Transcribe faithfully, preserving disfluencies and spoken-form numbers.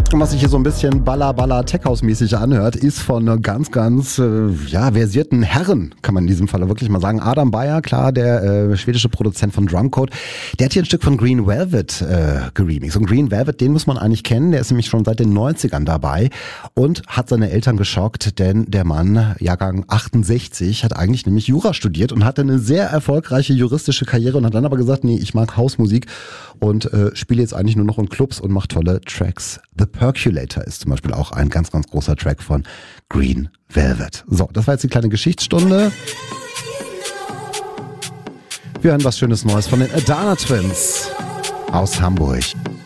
Und was sich hier so ein bisschen Baller-Baller-Tech-House-mäßig anhört, ist von einer ganz, ganz äh, ja, versierten Herren, kann man in diesem Fall wirklich mal sagen. Adam Beyer, klar, der äh, schwedische Produzent von Drumcode, der hat hier ein Stück von Green Velvet äh, geremixed. Und Green Velvet, den muss man eigentlich kennen, der ist nämlich schon seit den neunzigern dabei und hat seine Eltern geschockt, denn der Mann, Jahrgang achtundsechzig, hat eigentlich nämlich Jura studiert und hatte eine sehr erfolgreiche juristische Karriere und hat dann aber gesagt, nee, ich mag Hausmusik und äh, spiele jetzt eigentlich nur noch in Clubs und mache tolle Tracks. The Percolator ist zum Beispiel auch ein ganz, ganz großer Track von Green Velvet. So, das war jetzt die kleine Geschichtsstunde. Wir hören was Schönes Neues von den Adana Twins aus Hamburg.